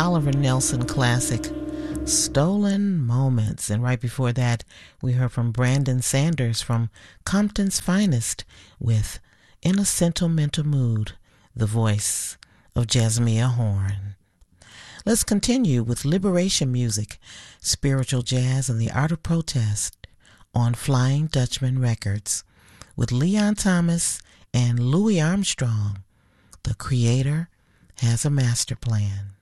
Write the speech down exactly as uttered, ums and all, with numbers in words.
Oliver Nelson classic, Stolen Moments. And right before that, we heard from Brandon Sanders from Compton's Finest with In a Sentimental Mood, the voice of Jasmia Horn. Let's continue with liberation music, spiritual jazz, and the art of protest on Flying Dutchman Records with Leon Thomas and Louis Armstrong. The Creator has a master plan.